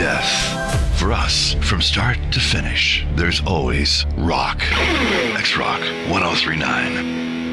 death. For us, from start to finish, there's always rock. X-Rock 1039.